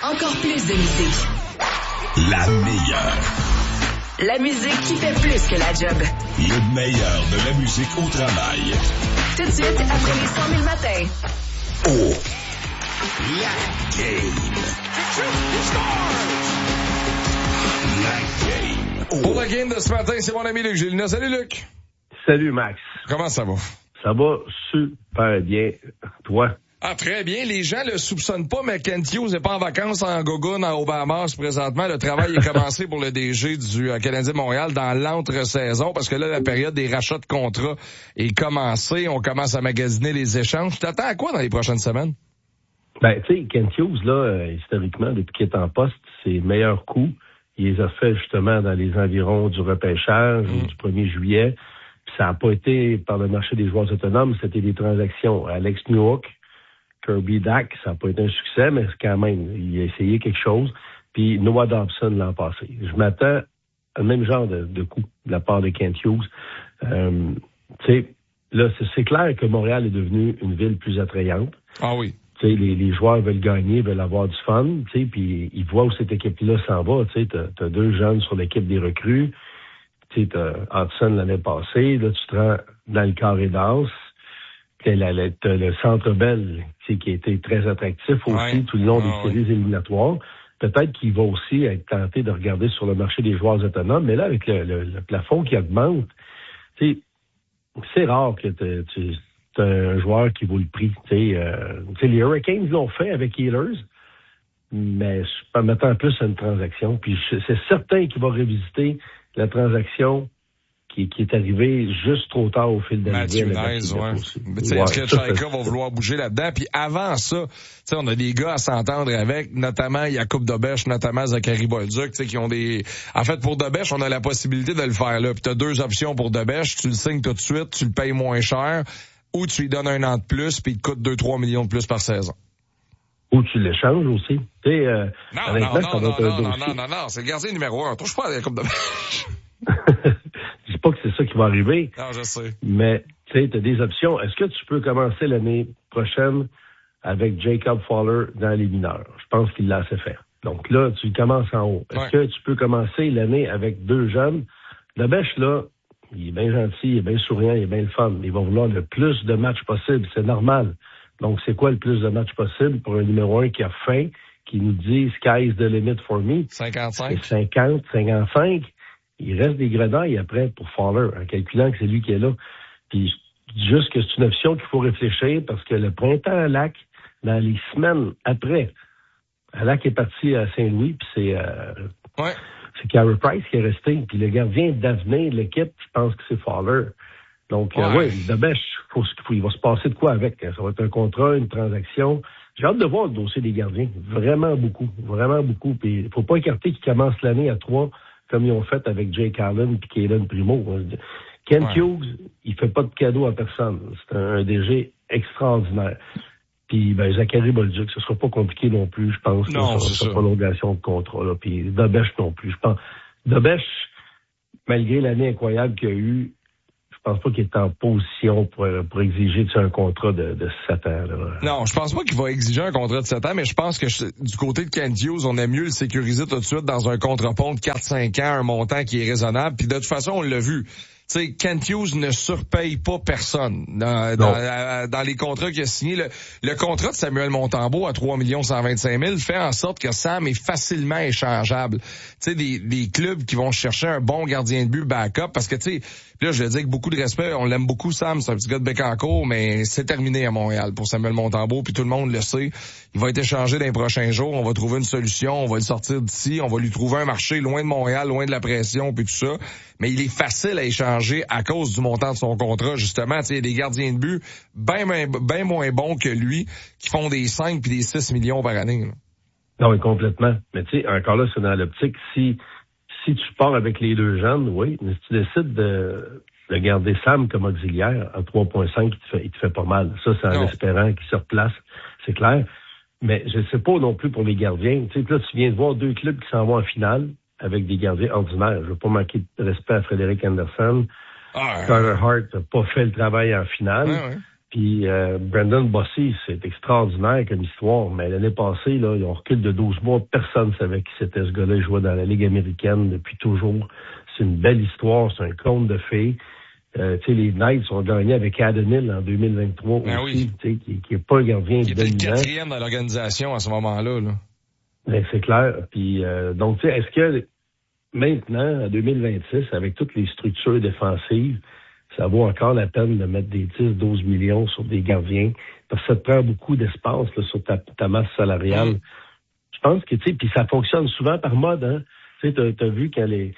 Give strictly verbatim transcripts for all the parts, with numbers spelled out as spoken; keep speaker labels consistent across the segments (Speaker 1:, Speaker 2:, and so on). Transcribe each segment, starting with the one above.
Speaker 1: Encore plus de musique.
Speaker 2: La meilleure.
Speaker 1: La musique qui fait plus que la job.
Speaker 2: Le meilleur de la musique au travail.
Speaker 1: Tout de suite, après les cent mille matins.
Speaker 2: Oh! La game. La game. Oh.
Speaker 3: Pour la game de ce matin, c'est mon ami Luc Gélina. Salut Luc.
Speaker 4: Salut Max.
Speaker 3: Comment ça va?
Speaker 4: Ça va super bien. Toi?
Speaker 3: Ah, très bien. Les gens le soupçonnent pas, mais Kent Hughes n'est pas en vacances en Gogun, en Bahamas présentement. Le travail est commencé pour le D G du euh, Canadien de Montréal dans l'entre-saison, parce que là, la période des rachats de contrats est commencée. On commence à magasiner les échanges. Tu t'attends à quoi dans les prochaines semaines?
Speaker 4: Ben, tu sais, Kent Hughes, là, euh, historiquement, depuis qu'il est en poste, ses meilleurs coups, il les a fait justement dans les environs du repêchage mmh. du premier juillet. Puis ça n'a pas été par le marché des joueurs autonomes, c'était des transactions. Alex Newhook, Kirby Dack, ça n'a pas été un succès, mais quand même, il a essayé quelque chose. Puis Noah Dobson l'an passé. Je m'attends à le même genre de, de coup de la part de Kent Hughes. Euh, tu sais, là, c'est, c'est clair que Montréal est devenu une ville plus attrayante.
Speaker 3: Ah oui.
Speaker 4: Tu sais, les, les joueurs veulent gagner, veulent avoir du fun, tu sais, puis ils voient où cette équipe-là s'en va. Tu sais, t'as, t'as deux jeunes sur l'équipe des recrues. Tu sais, t'as Hudson l'année passée. Là, tu te rends dans le carré d'as. T'as, la, la, t'as le Centre Bell, tu sais, qui a été très attractif aussi ouais. tout le long des ah, séries oui. éliminatoires. Peut-être qu'il va aussi être tenté de regarder sur le marché des joueurs autonomes, mais là, avec le, le, le plafond qui augmente, tu sais, c'est rare que tu t'as un joueur qui vaut le prix. Tu sais, euh, les Hurricanes l'ont fait avec Healers, mais en mettant plus à une transaction. Puis c'est certain qu'il va revisiter la transaction qui, qui est arrivée juste trop tard au fil de l'année.
Speaker 3: Matthew Nice, ouais. Mais tu sais, est-ce que Chaika va vouloir bouger là-dedans? Puis avant ça, tu sais, on a des gars à s'entendre avec, notamment Jakub Dobeš, notamment Zachary Bolduc, tu sais, qui ont des... En fait, pour Dobeš, on a la possibilité de le faire là. Puis t'as deux options pour Dobeš. Tu le signes tout de suite, tu le payes moins cher, ou tu lui donnes un an de plus, puis il te coûte deux trois millions de plus par saison.
Speaker 4: Ou tu l'échanges aussi. Tu sais, euh,
Speaker 3: non, non, non, non, non, non, non, non, non, c'est le gardien numéro un. Touche pas à la Coupe de
Speaker 4: Je dis pas que c'est ça qui va arriver.
Speaker 3: Non, je sais.
Speaker 4: Mais, tu sais, t'as des options. Est-ce que tu peux commencer l'année prochaine avec Jacob Fowler dans les mineurs? Je pense qu'il l'a assez fait. Donc là, tu commences en haut. Est-ce ouais. que tu peux commencer l'année avec deux jeunes? Le Bêche, là, il est bien gentil, il est bien souriant, il est bien le fun. Il va vouloir le plus de matchs possible. C'est normal. Donc, c'est quoi le plus de matchs possible pour un numéro un qui a faim, qui nous dit « Sky's the limit for me ».
Speaker 3: cinquante-cinq.
Speaker 4: C'est cinquante, cinquante-cinq. Il reste des grenailles après pour Fowler, en calculant que c'est lui qui est là. Puis, je dis juste que c'est une option qu'il faut réfléchir parce que le printemps à Lac, dans les semaines après, à Lac est parti à Saint-Louis, puis c'est... Euh,
Speaker 3: ouais.
Speaker 4: C'est Carey Price qui est resté. Puis le gardien d'avenir de l'équipe, je pense que c'est Fowler. Donc, ouais, euh, ouais Dobeš, faut, faut, il va se passer de quoi avec? Ça va être un contrat, une transaction. J'ai hâte de voir le dossier des gardiens. Vraiment beaucoup. Vraiment beaucoup. Puis il faut pas écarter qu'ils commencent l'année à trois, comme ils ont fait avec Jake Allen et Kalen Primo. Kent ouais. Hughes, il fait pas de cadeau à personne. C'est un, un D G extraordinaire. Puis, ben, Zachary Bolduc, ce sera pas compliqué non plus, je pense.
Speaker 3: Non,
Speaker 4: là,
Speaker 3: c'est
Speaker 4: sa
Speaker 3: ça.
Speaker 4: prolongation de contrat, là. Puis, Dobeš non plus, je pense. Dobeš, malgré l'année incroyable qu'il a eue, je pense pas qu'il est en position pour, pour exiger un contrat de, de sept ans, là.
Speaker 3: Non, je pense pas qu'il va exiger un contrat de sept ans, mais je pense que je, du côté de Kent Hughes, on aime mieux le sécuriser tout de suite dans un contre-pont de quatre cinq ans, un montant qui est raisonnable. Puis, de toute façon, on l'a vu. Tu sais, Kent Hughes ne surpaye pas personne dans, dans, dans les contrats qu'il a signés. Le, le contrat de Samuel Montembeault à trois millions cent vingt-cinq mille fait en sorte que Sam est facilement échangeable. Tu sais, des, des clubs qui vont chercher un bon gardien de but backup parce que, tu sais, là, je le dis avec beaucoup de respect, on l'aime beaucoup, Sam, c'est un petit gars de Bécancour, mais c'est terminé à Montréal pour Samuel Montembeault, puis tout le monde le sait. Il va être échangé dans les prochains jours, on va trouver une solution, on va le sortir d'ici, on va lui trouver un marché loin de Montréal, loin de la pression, puis tout ça. Mais il est facile à échanger à cause du montant de son contrat, justement. Il y a des gardiens de but bien ben, ben moins bons que lui qui font des cinq puis des six millions par année. Là.
Speaker 4: Non, mais complètement. Mais tu sais, encore là, c'est dans l'optique, si si tu pars avec les deux jeunes, oui, mais si tu décides de, de garder Sam comme auxiliaire à trois virgule cinq, il te fait, il te fait pas mal. Ça, c'est en non. espérant qu'il se replace, c'est clair. Mais je sais pas non plus pour les gardiens. Tu sais, là, tu viens de voir deux clubs qui s'en vont en finale avec des gardiens ordinaires. Je veux pas manquer de respect à Frédéric Anderson. Ah, Carter Hart n'a pas fait le travail en finale.
Speaker 3: Ouais, ouais.
Speaker 4: Puis euh, Brandon Bossy, c'est extraordinaire comme histoire, mais l'année passée, là, ils ont reculé de douze mois, personne ne savait qui c'était ce gars-là. Il jouait dans la Ligue américaine depuis toujours. C'est une belle histoire, c'est un conte de fées. Euh, tu sais, les Knights ont gagné avec Adam Hill en deux mille vingt-trois
Speaker 3: ben
Speaker 4: aussi,
Speaker 3: oui.
Speaker 4: tu sais, qui, qui est pas un gardien
Speaker 3: qui était le
Speaker 4: dominant.
Speaker 3: quatrième dans l'organisation à ce moment-là. Là.
Speaker 4: Ben, c'est clair. Puis euh, donc, tu sais, est-ce que maintenant, en deux mille vingt-six, avec toutes les structures défensives, ça vaut encore la peine de mettre des dix, douze millions sur des gardiens, parce que ça te prend beaucoup d'espace là, sur ta, ta masse salariale. Mm. Je pense que, tu sais, puis ça fonctionne souvent par mode, hein. Tu sais, t'as, t'as vu quand les,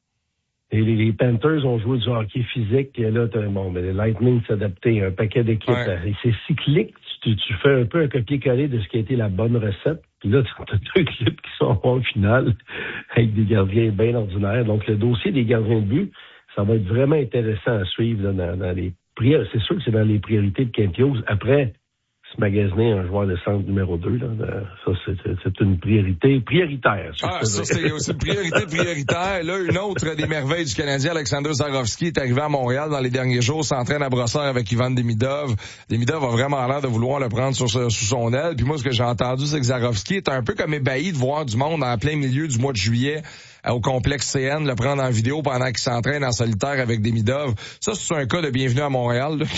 Speaker 4: les, les Panthers ont joué du hockey physique, et là, t'as, bon, ben, les Lightning s'adaptaient, un paquet d'équipes. Ouais. Et c'est cyclique, tu, tu fais un peu un copier-coller de ce qui a été la bonne recette, puis là, tu as deux équipes qui sont en finale avec des gardiens bien ordinaires. Donc, le dossier des gardiens de but, ça va être vraiment intéressant à suivre là, dans, dans les priorités. C'est sûr que c'est dans les priorités de Kent Hughes. Après, se magasiner un joueur de centre numéro deux, là, ça, c'est, c'est une priorité prioritaire.
Speaker 3: Ah, ça, c'est aussi une priorité prioritaire. Là, une autre des merveilles du Canadien, Alexander Zarovski, est arrivé à Montréal dans les derniers jours, s'entraîne à Brossard avec Ivan Demidov. Demidov a vraiment l'air de vouloir le prendre sur, sous son aile. Puis moi, ce que j'ai entendu, c'est que Zarovski est un peu comme ébahi de voir du monde en plein milieu du mois de juillet au complexe C N, le prendre en vidéo pendant qu'il s'entraîne en solitaire avec Demidov. Ça, c'est un cas de bienvenue à Montréal, là.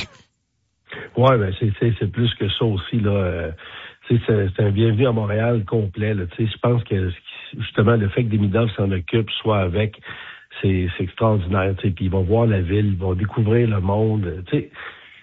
Speaker 4: Ouais, ben c'est, c'est, c'est plus que ça aussi, là. Euh, c'est, c'est un bienvenu à Montréal complet, là. Tu sais, je pense que justement le fait que Demidov s'en occupe, soit avec, c'est, c'est extraordinaire. Tu sais, puis il va voir la ville, il va découvrir le monde. Tu sais,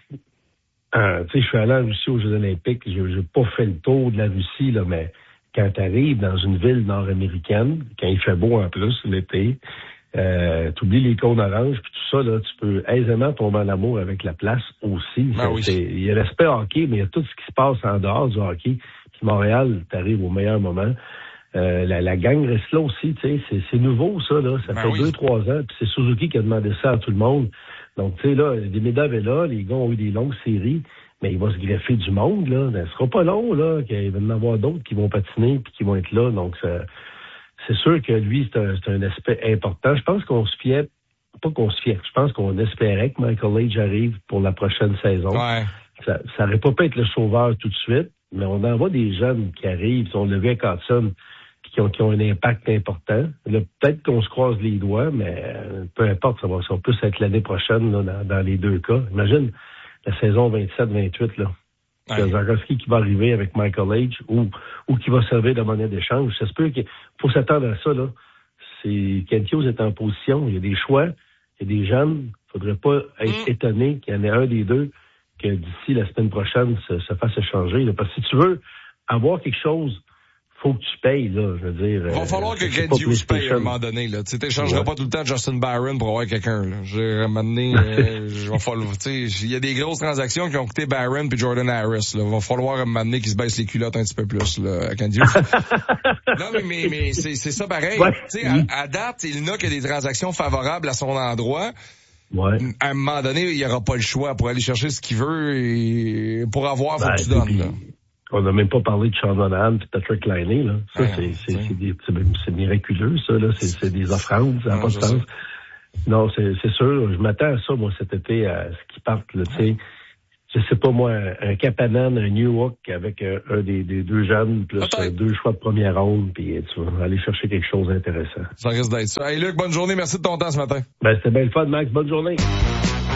Speaker 4: euh, tu sais, je suis allé en Russie aux Jeux Olympiques, j'ai, j'ai pas fait le tour de la Russie, là, mais quand tu arrives dans une ville nord-américaine, quand il fait beau en plus l'été, euh, tu oublies les cônes oranges puis tout ça, là, tu peux aisément tomber en amour avec la place aussi.
Speaker 3: Ben oui.
Speaker 4: c'est, il y a l'aspect hockey, mais il y a tout ce qui se passe en dehors du hockey. Puis Montréal, tu arrives au meilleur moment. Euh, la, la gang reste là aussi, tu sais, c'est, c'est nouveau ça, là. Ça
Speaker 3: ben
Speaker 4: fait
Speaker 3: oui.
Speaker 4: deux, trois ans, puis c'est Suzuki qui a demandé ça à tout le monde. Donc, tu sais, là, Demidov est là, les gars ont eu des longues séries. Mais il va se greffer du monde, là. Ce sera pas long, là, qu'il va y en avoir d'autres qui vont patiner puis qui vont être là. Donc, ça, c'est sûr que lui, c'est un, c'est un aspect important. Je pense qu'on se fiait, pas qu'on se fiait, je pense qu'on espérait que Michael Leach arrive pour la prochaine saison.
Speaker 3: Ouais.
Speaker 4: Ça, ça aurait pas pu être le sauveur tout de suite, mais on en voit des jeunes qui arrivent, on le vu avec Hudson, qui ont, qui ont un impact important. Là, peut-être qu'on se croise les doigts, mais peu importe, ça va, ça va plus être l'année prochaine, là, dans, dans les deux cas. Imagine, la saison vingt-sept vingt-huit, là. Ouais. Zarovski qui va arriver avec Michael Leach ou, ou qui va servir de monnaie d'échange. Ça se peut qu'il faut s'attendre à ça, là. C'est, Kent Hughes est en position. Il y a des choix. Il y a des jeunes. Il faudrait pas être mm. étonné qu'il y en ait un des deux que d'ici la semaine prochaine se, se fasse échanger, là. Parce que si tu veux avoir quelque chose, faut que tu payes, là, je veux dire.
Speaker 3: Il va falloir que Kent Hughes paye à un moment donné, là. Tu t'échangeras ouais. pas tout le temps Justin Barron pour avoir quelqu'un, là. J'ai ramené, euh, je vais falloir, tu sais, il y a des grosses transactions qui ont coûté Barron puis Jordan Harris, là. Il va falloir à un moment donné qu'ils se baissent les culottes un petit peu plus, là, à Kent Hughes. Non, mais, mais, mais c'est, c'est ça pareil. Ouais. Tu sais, à, à date, il n'a que des transactions favorables à son endroit.
Speaker 4: Ouais.
Speaker 3: À un moment donné, il n'y aura pas le choix pour aller chercher ce qu'il veut et pour avoir, faut ben, que tu donnes, là.
Speaker 4: On n'a même pas parlé de Sean Monahan et Patrick Laine, là. Ça, ouais, c'est, c'est, c'est, des, c'est, c'est miraculeux, ça, là. C'est, c'est des offrandes, ça n'a pas de sens. Non, c'est, c'est sûr. Je m'attends à ça, moi, cet été, à ce qu'ils partent, là, tu sais. Je sais pas, moi, un Kapanen, un Newhook avec un, un des, des deux jeunes, plus euh, deux choix de première ronde, puis tu vas aller chercher quelque chose d'intéressant.
Speaker 3: Ça risque d'être ça. Hey, Luc, bonne journée. Merci de ton temps ce matin.
Speaker 4: Ben, c'était bien le fun, Max. Bonne journée.